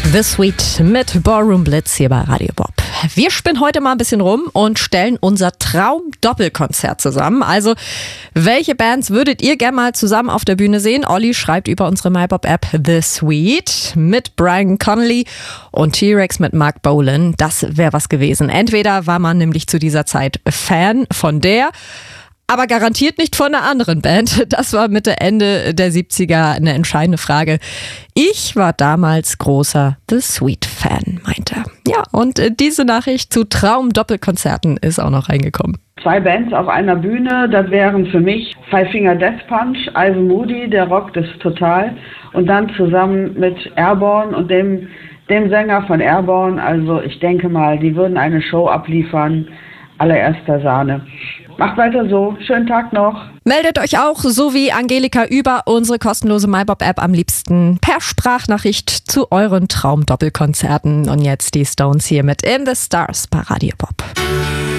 The Sweet mit Ballroom Blitz hier bei Radio Bob. Wir spinnen heute mal ein bisschen rum und stellen unser Traum-Doppelkonzert zusammen. Also, welche Bands würdet ihr gerne mal zusammen auf der Bühne sehen? Olli schreibt über unsere MyBob-App The Sweet mit Brian Connolly und T-Rex mit Mark Bolan. Das wäre was gewesen. Entweder war man nämlich zu dieser Zeit Fan von der, aber garantiert nicht von einer anderen Band. Das war Mitte, Ende der 70er eine entscheidende Frage. Ich war damals großer The Sweet-Fan, meinte er. Ja, und diese Nachricht zu Traum-Doppelkonzerten ist auch noch reingekommen. 2 Bands auf einer Bühne, das wären für mich Five Finger Death Punch, Ivan Moody, der rockt es total. Und dann zusammen mit Airborne und dem Sänger von Airborne. Also ich denke mal, die würden eine Show abliefern. Allererster Sahne. Macht weiter so. Schönen Tag noch. Meldet euch auch, so wie Angelika, über unsere kostenlose MyBob-App am liebsten per Sprachnachricht zu euren Traum-Doppelkonzerten. Und jetzt die Stones hier mit In the Stars bei Radio Bob.